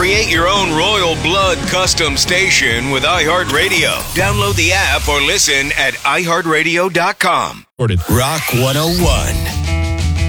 Create your own Royal Blood custom station with iHeartRadio. Download the app or listen at iHeartRadio.com. Rock 101.